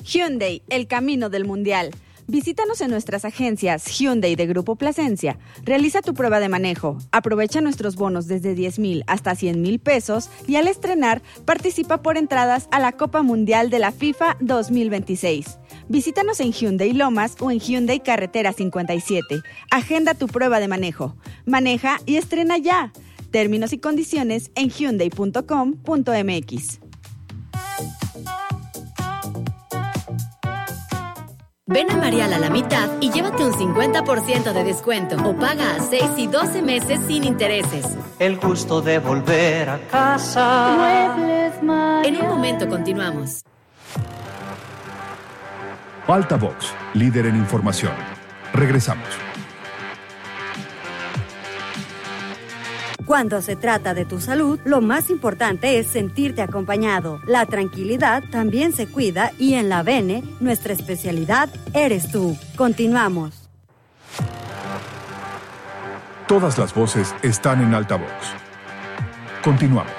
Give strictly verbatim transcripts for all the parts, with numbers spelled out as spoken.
Hyundai, el camino del mundial. Visítanos en nuestras agencias Hyundai de Grupo Plasencia. Realiza tu prueba de manejo. Aprovecha nuestros bonos desde diez mil hasta cien mil pesos y al estrenar participa por entradas a la Copa Mundial de la FIFA dos mil veintiséis. Visítanos en Hyundai Lomas o en Hyundai Carretera cincuenta y siete. Agenda tu prueba de manejo. Maneja y estrena ya. Términos y condiciones en hyundai punto com punto m x. Ven a Marial a la mitad y llévate un cincuenta por ciento de descuento o paga a seis y doce meses sin intereses. El gusto de volver a casa. Muebles Marial. En un momento continuamos. Altavox, líder en información. Regresamos. Cuando se trata de tu salud, lo más importante es sentirte acompañado. La tranquilidad también se cuida y en la Bene, nuestra especialidad eres tú. Continuamos. Todas las voces están en Altavox. Continuamos.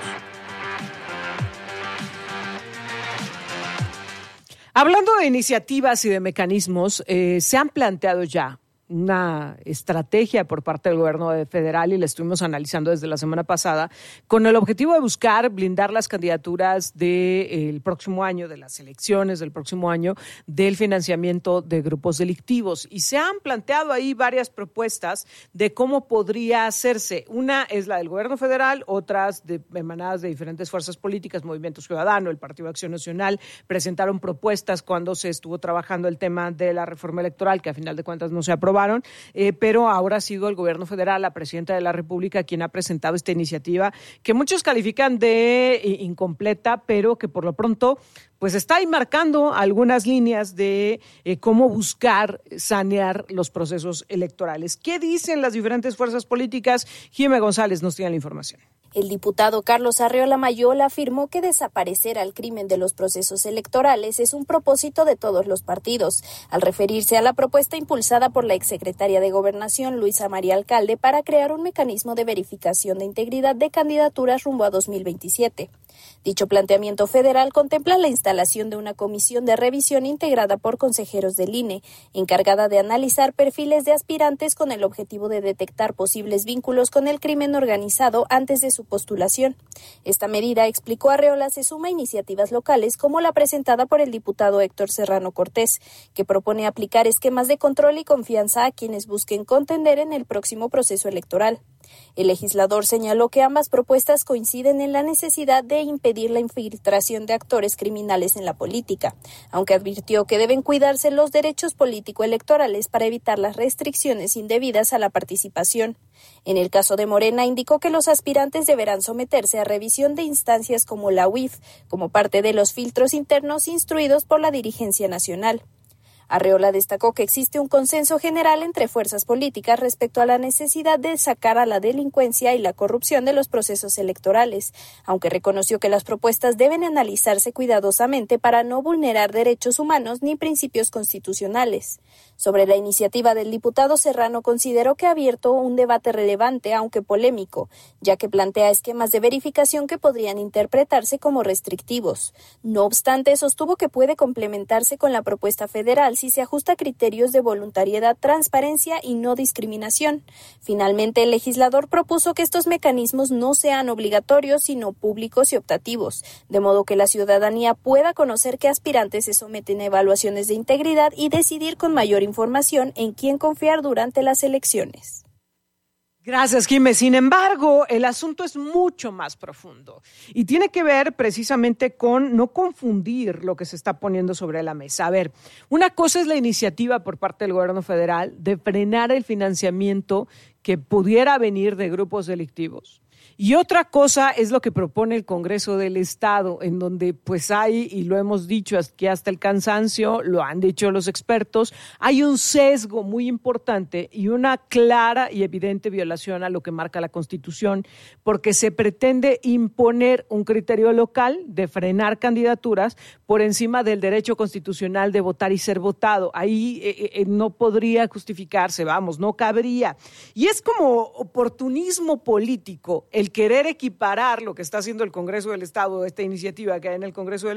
Hablando de iniciativas y de mecanismos, eh, se han planteado ya una estrategia por parte del gobierno federal y la estuvimos analizando desde la semana pasada con el objetivo de buscar blindar las candidaturas del próximo año, de las elecciones del próximo año, del financiamiento de grupos delictivos. Y se han planteado ahí varias propuestas de cómo podría hacerse. Una es la del gobierno federal, otras de, emanadas de diferentes fuerzas políticas, Movimiento Ciudadano, el Partido Acción Nacional, presentaron propuestas cuando se estuvo trabajando el tema de la reforma electoral, que a final de cuentas no se aprobó. Eh, pero ahora ha sido el gobierno federal, la presidenta de la República, quien ha presentado esta iniciativa que muchos califican de eh, incompleta, pero que por lo pronto pues está ahí marcando algunas líneas de eh, cómo buscar sanear los procesos electorales. ¿Qué dicen las diferentes fuerzas políticas? Jimé González nos tiene la información. El diputado Carlos Arreola Mayol afirmó que desaparecer al crimen de los procesos electorales es un propósito de todos los partidos, al referirse a la propuesta impulsada por la exsecretaria de Gobernación, Luisa María Alcalde, para crear un mecanismo de verificación de integridad de candidaturas rumbo a dos mil veintisiete. Dicho planteamiento federal contempla la instalación de una comisión de revisión integrada por consejeros del I N E, encargada de analizar perfiles de aspirantes con el objetivo de detectar posibles vínculos con el crimen organizado antes de su postulación. Esta medida, explicó Arreola, se suma a iniciativas locales como la presentada por el diputado Héctor Serrano Cortés, que propone aplicar esquemas de control y confianza a quienes busquen contender en el próximo proceso electoral. El legislador señaló que ambas propuestas coinciden en la necesidad de impedir la infiltración de actores criminales en la política, aunque advirtió que deben cuidarse los derechos político-electorales para evitar las restricciones indebidas a la participación. En el caso de Morena, indicó que los aspirantes deberán someterse a revisión de instancias como la U I F, como parte de los filtros internos instruidos por la dirigencia nacional. Arreola destacó que existe un consenso general entre fuerzas políticas respecto a la necesidad de sacar a la delincuencia y la corrupción de los procesos electorales, aunque reconoció que las propuestas deben analizarse cuidadosamente para no vulnerar derechos humanos ni principios constitucionales. Sobre la iniciativa del diputado Serrano, consideró que ha abierto un debate relevante, aunque polémico, ya que plantea esquemas de verificación que podrían interpretarse como restrictivos. No obstante, sostuvo que puede complementarse con la propuesta federal si se ajusta a criterios de voluntariedad, transparencia y no discriminación. Finalmente, el legislador propuso que estos mecanismos no sean obligatorios, sino públicos y optativos, de modo que la ciudadanía pueda conocer qué aspirantes se someten a evaluaciones de integridad y decidir con mayor información en quién confiar durante las elecciones. Gracias, Jiménez. Sin embargo, el asunto es mucho más profundo y tiene que ver precisamente con no confundir lo que se está poniendo sobre la mesa. A ver, una cosa es la iniciativa por parte del gobierno federal de frenar el financiamiento que pudiera venir de grupos delictivos. Y otra cosa es lo que propone el Congreso del Estado, en donde pues hay, y lo hemos dicho aquí hasta el cansancio, lo han dicho los expertos, hay un sesgo muy importante y una clara y evidente violación a lo que marca la Constitución, porque se pretende imponer un criterio local de frenar candidaturas por encima del derecho constitucional de votar y ser votado. Ahí eh, eh, no podría justificarse, vamos, no cabría. Y es como oportunismo político el querer equiparar lo que está haciendo el Congreso del Estado, esta iniciativa que hay en el Congreso del